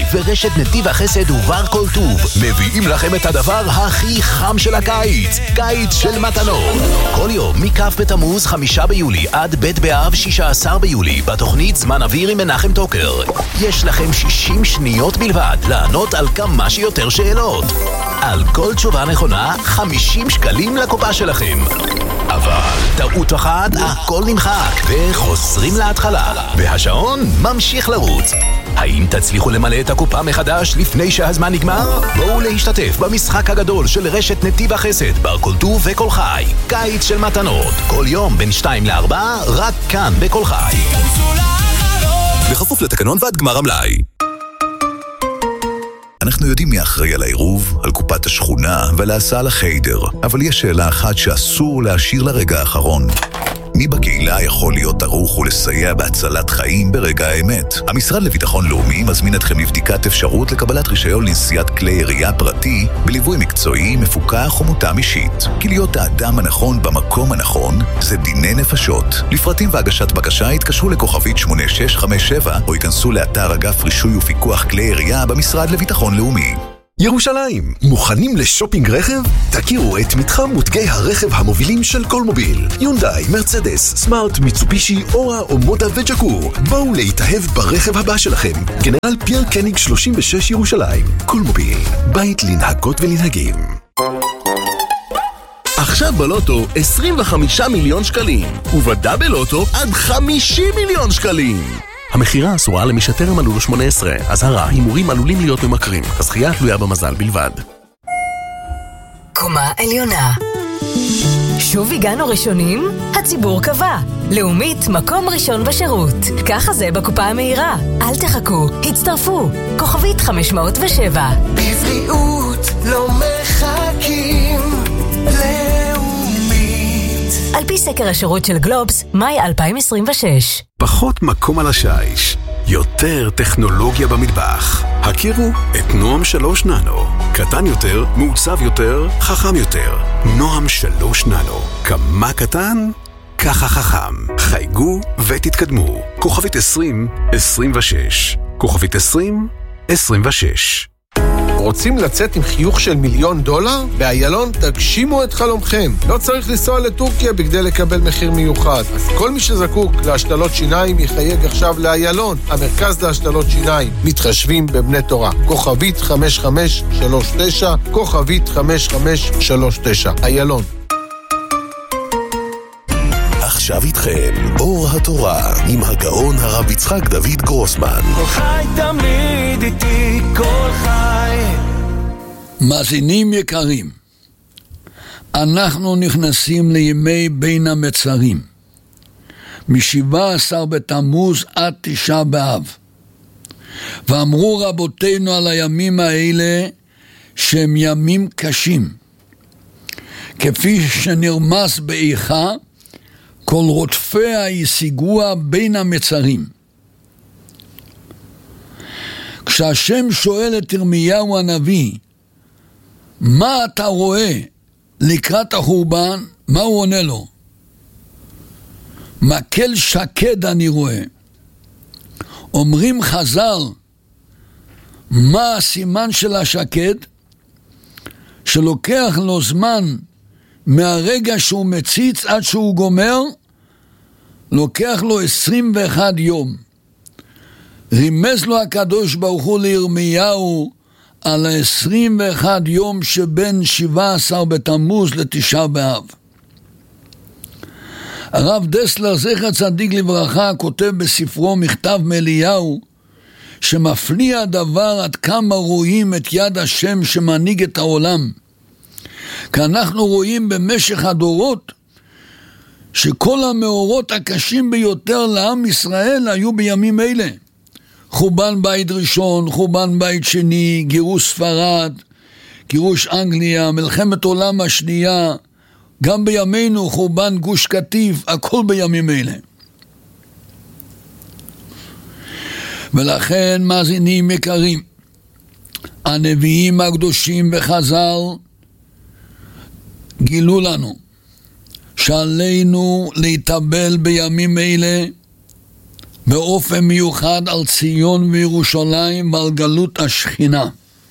ורשת נתיב החסד ובר כל טוב מביאים לכם את הדבר הכי חם של הקיץ, קיץ של מתנות. כל יום מכף בתמוז 5 ביולי עד ב' באב 16 ביולי בתוכנית זמן אוויר עם מנחם טוקר. יש לכם 60 שניות בלבד לענות על כמה שיותר שאלות. על כל תשובה נכונה 50 שקלים לקופה שלכם. אבל טעות אחת, הכל נמחק וחוזרים להתחלה והשעון ממשיך לרוץ. האם תצליחו למלא את הקופה מחדש לפני שהזמן נגמר? בואו להשתתף במשחק הגדול של רשת נתיב החסד בר כל טוב וכל חי, קיץ של מתנות, כל יום בין 2 ל-4 רק כאן בכל חי, בכפוף לתקנון ועד גמר המלאי. אנחנו יודעים מי אחראי על העירוב, על קופת השכונה ועל ההסעה לחיידר, אבל יש שאלה אחת שאסור להשאיר לרגע האחרון. מי בקהילה יכול להיות ערוך ולסייע בהצלת חיים ברגע האמת? המשרד לביטחון לאומי מזמין אתכם לבדיקת אפשרות לקבלת רישיון לנשיאת כלי ירייה פרטי בליווי מקצועי, מפוקח ומותאם אישית. כי להיות האדם הנכון במקום הנכון זה דיני נפשות. לפרטים והגשת בקשה התקשרו לכוכבית 8657 או ייכנסו לאתר אגף רישוי ופיקוח כלי ירייה במשרד לביטחון לאומי. ירושלים, מוכנים לשופינג רכב? תכירו את מתחם מותגי הרכב המובילים של כל מוביל. יונדאי, מרצדס, סמארט, מיצובישי, אורה או מודה וג'קור. בואו להתאהב ברכב הבא שלכם. גנרל פייר קניג 36 ירושלים. כל מוביל, בית לנהגות ולנהגים. עכשיו בלוטו 25 מיליון שקלים, ובדאבל לוטו עד 50 מיליון שקלים. המחירה אסורה למי שטרם מלאו לו 18. אזהרה, הימורים עלולים להיות ממכרים. הזכייה תלויה במזל בלבד. קומה עליונה. שוב הגענו ראשונים? הציבור קבע. לאומית מקום ראשון בשירות. ככה זה בקופה המהירה. אל תחכו, הצטרפו. כוכבית 507. בבריאות לא מחכים. על פי סקר השירות של גלובס, מאי 2026. פחות מקום על השיש, יותר טכנולוגיה במטבח. הכירו את נועם 3 ננו. קטן יותר, מעוצב יותר, חכם יותר. נועם 3 ננו. כמה קטן? ככה חכם. חייגו ותתקדמו. כוכבית 2026. כוכבית 2026. רוצים לצאת עם חיוך של $1,000,000? באיילון תגשימו את חלומכם. לא צריך לנסוע לטורקיה בכדי לקבל מחיר מיוחד. אז כל מי שזקוק להשתלות שיניים יחייג עכשיו לאיילון, המרכז להשתלות שיניים. מתחשבים בבני תורה. כוכבית 5539, כוכבית 5539. איילון. עכשיו איתכם אור התורה עם הגאון הרב יצחק דוד גרוסמן. כל חי תמיד איתי, כל חי. מאזינים יקרים, אנחנו נכנסים לימי בין המצרים, מ-17 בתמוז עד 9 באב. ואמרו רבותינו על הימים האלה שהם ימים קשים, כפי שנרמס באיכה, כל רודפיה ישיגוה בין המצרים. כשהשם שואל את ירמיהו הנביא, מה אתה רואה לקראת החורבן? מה הוא עונה לו? מקל שקד אני רואה. אומרים חז"ל, מה הסימן של השקד? שלוקח לו זמן מהרגע שהוא מציץ עד שהוא גומר, לוקח לו 21 יום. רימז לו הקדוש ברוך הוא לירמיהו על 21 יום שבין 17 בתמוז ל9 באב. הרב דסלר זכר צדיק לברכה כותב בספרו מכתב מאליהו שמפליא הדבר עד כמה רואים את יד השם שמנהיג את העולם. כי אנחנו רואים במשך הדורות שכל המאורות הקשים ביותר לעם ישראל היו בימים אלה. חורבן בית ראשון, חורבן בית שני, גירוש ספרד, גירוש אנגליה, מלחמת עולם השנייה, גם בימינו חורבן גוש קטיף, הכל בימים אלה. ולכן מאזינים יקרים, הנביאים הקדושים וחז"ל גילו לנו שעלינו להתאבל בימים אלה באופן מיוחד על ציון וירושלים ועל גלות השכינה,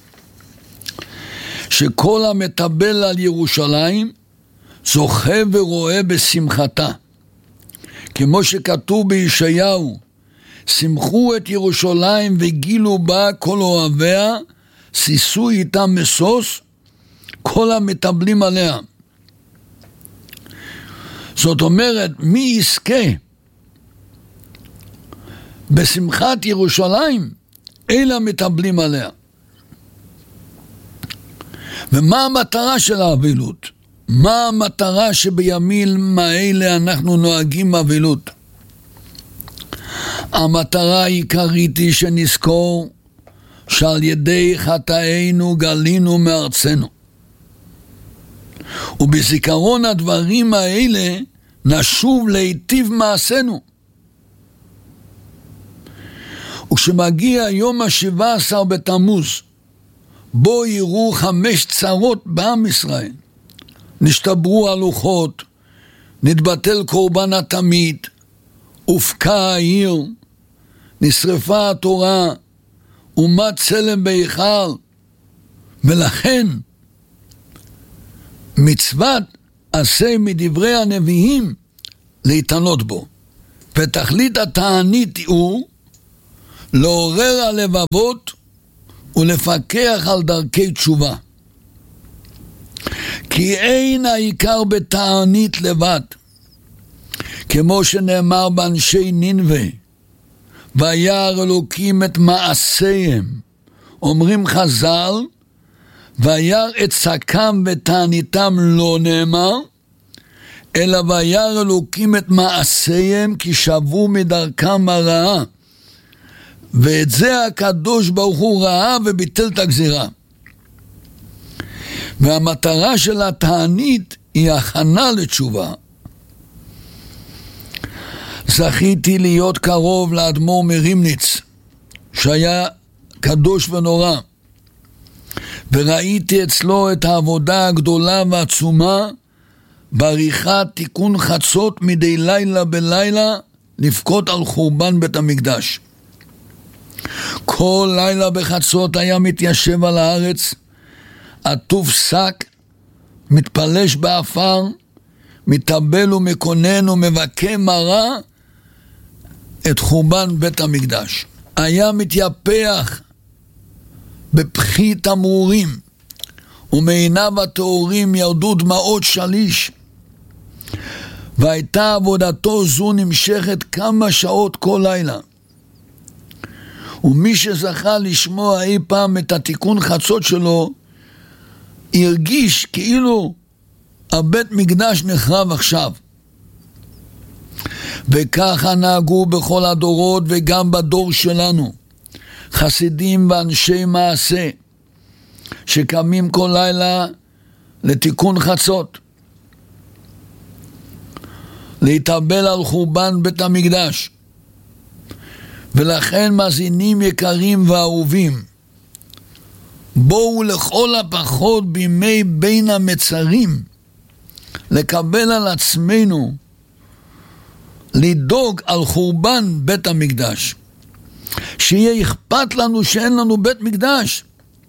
שכל המטבל על ירושלים זוכה ורואה בשמחתה, כמו שכתוב בישעיהו, שמחו את ירושלים וגילו בה כל אוהביה, שישו איתה משוש כל המטבלים עליה. זאת אומרת, מי יזכה בשמחת ירושלים? אלה המטבלים עליה. ומה המטרה של האבילות? מה המטרה שבימים האלה אנחנו נוהגים אבילות? המטרה העיקרית היא שנזכור שעל ידי חטאינו גלינו מארצנו, ובזיכרון הדברים האלה נשוב להיטיב מעשינו. וכשמגיע יום ה-17 בתמוז, בו יראו 5 צרות בעם ישראל, נשתברו הלוחות, נתבטל קורבן התמיד, הופקע העיר, נשרפה התורה, ומת צלם בהיכל, ולכן מצוות עשה מדברי הנביאים להתענות בו. ותכלית התענית הוא לעורר הלבבות ולפקח על דרכי תשובה. כי אין העיקר בתענית לבד, כמו שנאמר באנשי נינווה, וירא אלוקים את מעשיהם. אומרים חז"ל, וירא את שקם ותעניתם לא נאמר, אלא וירא אלוקים את מעשיהם כי שבו מדרכם הרעה. ואת זה הקדוש ברוך הוא ראה וביטל את הגזירה. והמטרה של התענית היא הכנה לתשובה. זכיתי להיות קרוב לאדמו"ר מרימניץ, שהיה קדוש ונורא, וראיתי אצלו את העבודה הגדולה והעצומה בעריכת תיקון חצות מדי לילה בלילה לבכות על חורבן בית המקדש. כל לילה בחצות היה מתיישב על הארץ, עטוף שק, מתפלש באפר, מתאבל ומקונן ומבכה מרה את חורבן בית המקדש. היה מתייפח בפחי תמרורים, ומעיניו הטהורים ירדו דמעות שליש, והייתה עבודתו זו נמשכת כמה שעות כל לילה. ומי שזכה לשמוע אי פעם את התיקון חצות שלו, הרגיש כאילו הבית מקדש נחרב עכשיו. וככה נהגו בכל הדורות וגם בדור שלנו, חסידים ואנשי מעשה, שקמים כל לילה לתיקון חצות, להתאבל על חורבן בית המקדש. ולכן מאזינים יקרים ואהובים, בואו לכל הפחות בימי בין המצרים לקבל על עצמנו לדאוג על חורבן בית המקדש, שיהיה אכפת לנו שאין לנו בית מקדש.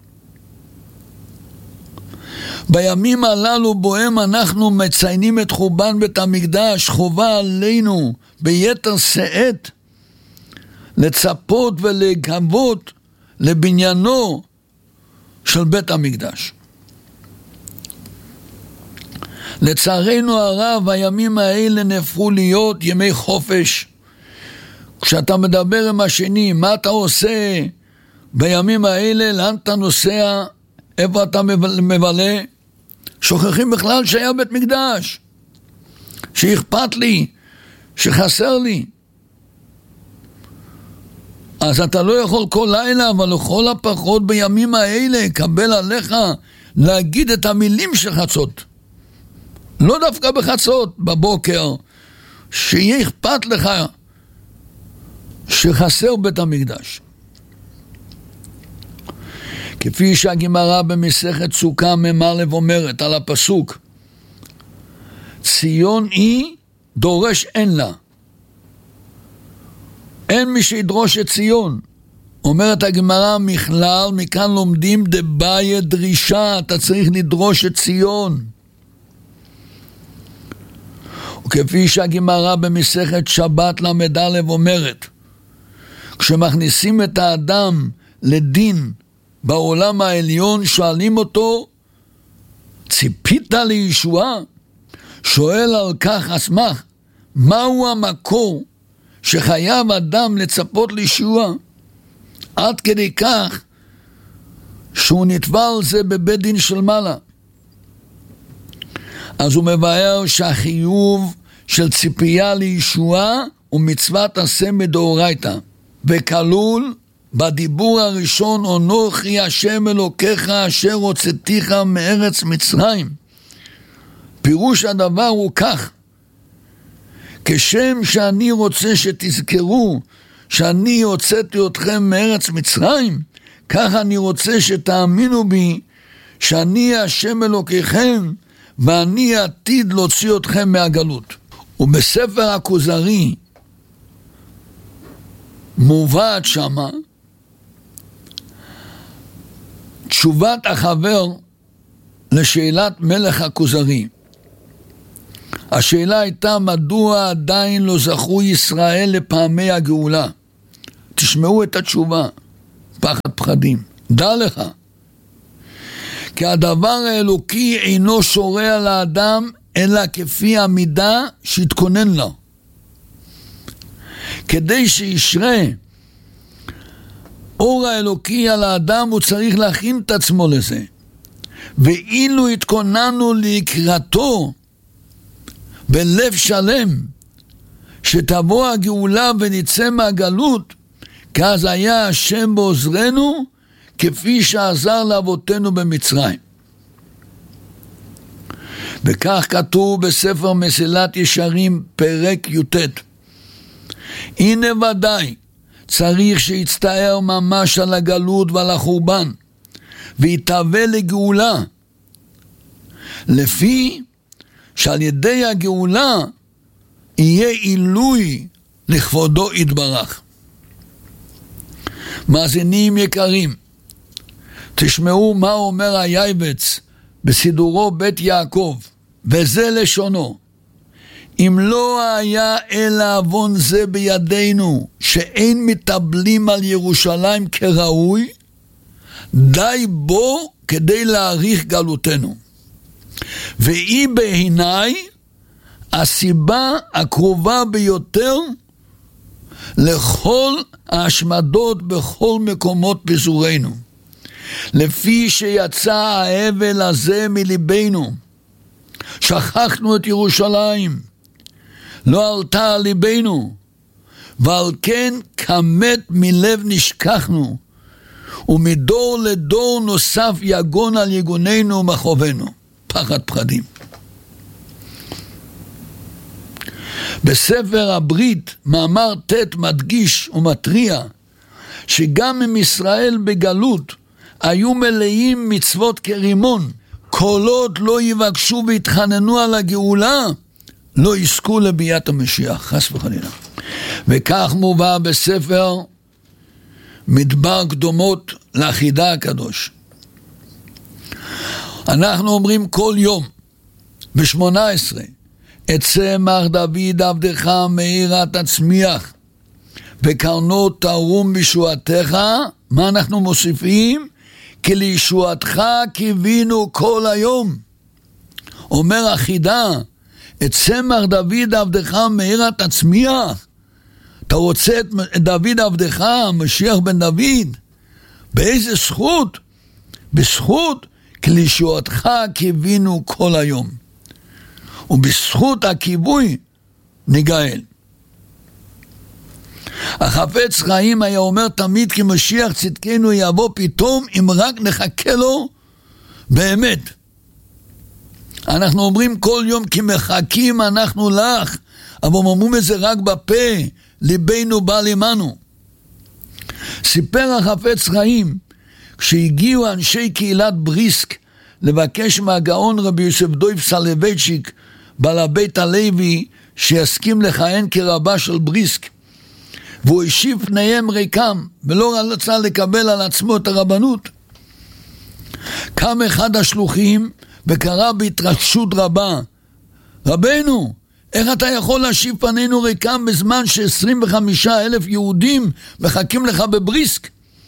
בימים הללו בוהם אנחנו מציינים את חורבן בית המקדש, חובה עלינו ביתר שאת לצפות ולקוות לבניינו של בית המקדש. לצערנו הרב, הימים האלה נהפכו להיות ימי חופש. כשאתה מדבר עם השני, מה אתה עושה בימים האלה, לאן אתה נוסע, איפה אתה מבלה, שוכחים בכלל שהיה בית מקדש, שאכפת לי, שחסר לי. אז אתה לא יכול כל לילה, אבל לכל הפחות בימים האלה קבל עליך להגיד את המילים של חצות. לא דווקא בחצות, בבוקר, שיהיה אכפת לך שחסר בית המקדש. כפי שהגמרא במסכת סוכה מ"א אומרת על הפסוק, ציון היא דורש אין לה, אין מי שידרוש את ציון. אומרת הגמרא מכלל, מכאן לומדים דבעיה דרישה, אתה צריך לדרוש את ציון. וכפי שהגמרא במסכת שבת למד' אומרת, כשמכניסים את האדם לדין בעולם העליון, שואלים אותו, ציפית לישועה? שואל על כך אסמך, מהו המקור שחייב אדם לצפות לישועה? עד כדי כך שהוא נתבע על זה בבית דין של מעלה. אז הוא מבאר שהחיוב של ציפייה לישועה הוא מצוות עשה מדאורייתא, וכלול בדיבור הראשון, אנוכי השם אלוקיך אשר הוצאתיך מארץ מצרים. פירוש הדבר הוא כך, כשם שאני רוצה שתזכרו שאני הוצאתי אתכם מארץ מצרים, כך אני רוצה שתאמינו בי שאני השם אלוקיכם ואני עתיד להוציא אתכם מהגלות. ובספר הכוזרי מובאת שמה תשובת החבר לשאלת מלך הכוזרי. השאלה הייתה מדוע עדיין לא זכו ישראל לפעמי הגאולה. תשמעו את התשובה, פחד פחדים. דע לך, כי הדבר האלוקי אינו שורע לאדם אלא כפי המידה שהתכונן לו. כדי שישרה אור האלוקי על האדם הוא צריך להכין את עצמו לזה. ואילו התכוננו לקראתו בלב שלם שתבוא הגאולה ונצא מהגלות, כאז היה השם בעוזרנו כפי שעזר לאבותינו במצרים. וכך כתוב בספר מסילת ישרים פרק י"ט, הנה ודאי צריך שיצטער ממש על הגלות ועל החורבן ויתהווה לגאולה, לפי שעל ידי הגאולה יהיה עילוי לכבודו יתברך. מאזינים יקרים, תשמעו מה אומר היעבץ בסידורו בית יעקב, וזה לשונו, אם לא היה אלא עוון זה בידינו שאין מטבלים על ירושלים כראוי, די בו כדי להאריך גלותנו. והיא בעיניי הסיבה הקרובה ביותר לכל ההשמדות בכל מקומות פזורנו, לפי שיצא האבל הזה מליבנו. שכחנו את ירושלים, לא עלתה על ליבנו, ועל כן כמת מלב נשכחנו, ומדור לדור נוסף יגון על יגוננו ומחובנו. פחד פחדים. בספר הברית מאמר ת' מדגיש ומטריע שגם אם ישראל בגלות היו מלאים מצוות כרימון, כל עוד לא יבקשו והתחננו על הגאולה, לא יזכו לביאת המשיח, חס וחלילה. וכך מובא בספר מדבר קדומות לחידה הקדוש. אנחנו אומרים כל יום ב-18, אצא מר דוד עבדך מאירה תצמיח וקרנו תרום בישועתך. מה אנחנו מוסיפים? כי לישועתך קיווינו כל היום. אומר החידה, אצא מר דוד עבדך מאירה תצמיח. אתה רוצה את דוד עבדך, משיח בן דוד? באיזה זכות? בזכות כי לישועתך קיווינו כל היום, ובזכות הכיווי ניגאל. החפץ חיים היה אומר תמיד כי משיח צדקנו יבוא פתאום אם רק נחכה לו באמת. אנחנו אומרים כל יום כי מחכים אנחנו לך, אבל אומרים את זה רק בפה, ליבנו בא לימנו. סיפר החפץ חיים, כשהגיעו אנשי קהילת בריסק לבקש מהגאון רבי יוסף דויב סלובייצ'יק בעל הבית הלוי שיסכים לכהן כרבה של בריסק, והוא השיב פניהם ריקם, ולא רצה לקבל על עצמו את הרבנות. קם אחד השלוחים וקרא בהתרגשות רבה, רבנו, איך אתה יכול להשיב פנינו ריקם בזמן ש25,000 יהודים מחכים לך בבריסק?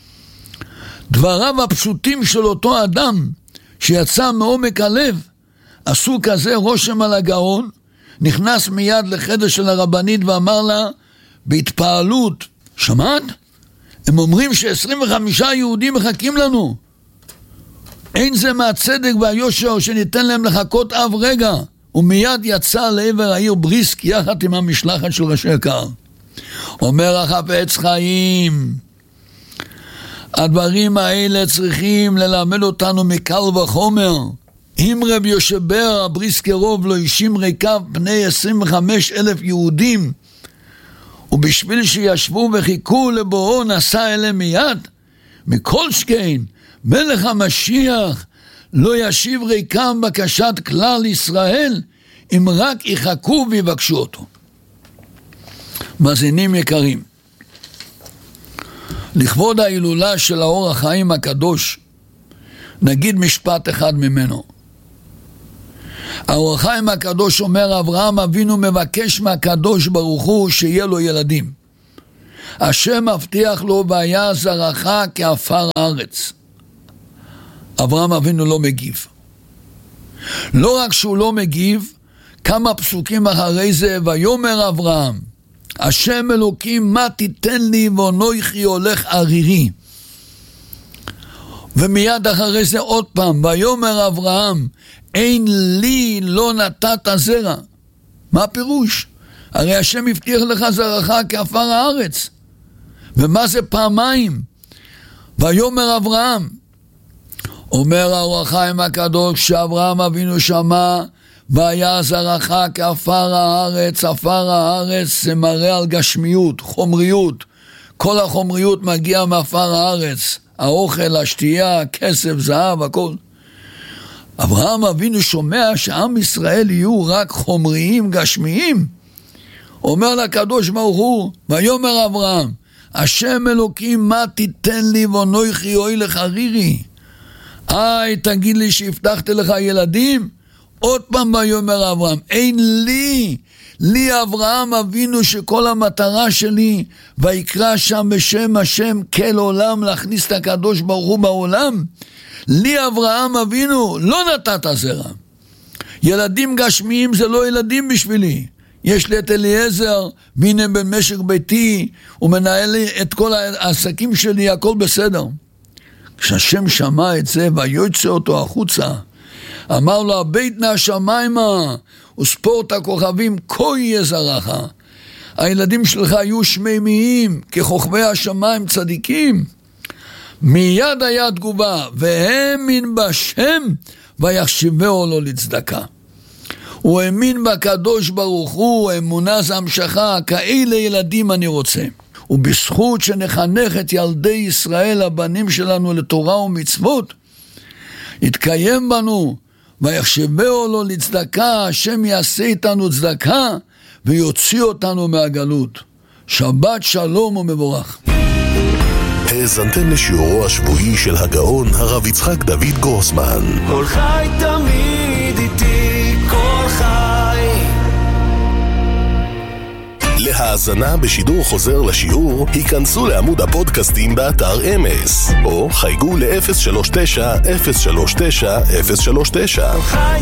דבריו הפשוטים של אותו אדם שיצא מעומק הלב עשו כזה רושם על הגאון, נכנס מיד לחדר של הרבנית ואמר לה בהתפעלות, שמעת? הם אומרים ש25 יהודים מחכים לנו. אין זה מהצדק והיושר שניתן להם לחכות אף רגע. ומיד יצא לעבר העיר בריסק יחד עם המשלחת של ראשי הקהל. אומר החפץ חיים, הדברים האלה צריכים ללמד אותנו מקל וחומר. אם רב יושב בר הבריסקרוב לא האשים ריקיו פני 25,000 יהודים, ובשביל שישבו וחיכו לבואו נסע אליהם מיד, מכל שכן מלך המשיח לא ישיב ריקם בקשת כלל ישראל, אם רק יחכו ויבקשו אותו. מאזינים יקרים, לכבוד ההילולה של האור החיים הקדוש, נגיד משפט אחד ממנו. האור החיים הקדוש אומר, אברהם אבינו מבקש מהקדוש ברוך הוא שיהיה לו ילדים. השם מבטיח לו, והיה זרעך כעפר הארץ. אברהם אבינו לא מגיב. לא רק שהוא לא מגיב, כמה פסוקים אחרי זה, ויאמר אברהם, השם אלוקים מה תיתן לי ואנוכי הולך ערירי. ומיד אחרי זה עוד פעם, ויאמר אברהם, אין לי לא נתת זרע. מה הפירוש? הרי השם הבטיח לך זרעך כעפר הארץ. ומה זה פעמיים? ויאמר אברהם, אומר האור החיים הקדוש, שאברהם אבינו שמע, והיה זרעך כעפר הארץ. עפר הארץ זה מראה על גשמיות, חומריות. כל החומריות מגיעה מעפר הארץ. האוכל, השתייה, הכסף, זהב, הכל. אברהם אבינו שומע שעם ישראל יהיו רק חומריים, גשמיים. אומר לקדוש ברוך הוא, ויאמר אברהם, השם אלוקים מה תיתן לי ואנוכי הולך ערירי. תגיד לי שהבטחתי לך ילדים? עוד פעם ויאמר אברהם, אין לי אברהם אבינו שכל המטרה שלי, ויקרא שם בשם השם כל עולם, להכניס את הקדוש ברוך הוא בעולם. לי אברהם אבינו לא נתת זרע. ילדים גשמיים זה לא ילדים בשבילי. יש לי את אליעזר, והנה במשק ביתי, הוא מנהל לי את כל העסקים שלי, הכל בסדר. כשהשם שמע את זה ויוצא אותו החוצה, אמר לו, הבית נא שמיימה וספור את הכוכבים, כה יהיה זרעך. הילדים שלך יהיו שמימיים ככוכבי השמיים צדיקים. מיד היה תגובה, והאמין בשם ויחשיבהו לו לצדקה. הוא האמין בקדוש ברוך הוא, אמונה זה המשכה, כאלה ילדים אני רוצה. ובזכות שנחנך את ילדי ישראל, הבנים שלנו, לתורה ומצוות, יתקיים בנו, ויחשבהו לו לצדקה, השם יעשה איתנו צדקה, ויוציא אותנו מהגלות. שבת שלום ומבורך. האזנתם לשיעורו השבועי של הגאון הרב יצחק דוד גרוסמן. כל חי תמיד איתי, כל חי. להאזנה בשידור חוזר לשיעור, היכנסו לעמוד הפודקאסטים באתר אמס, או חייגו ל-039-039-039. חי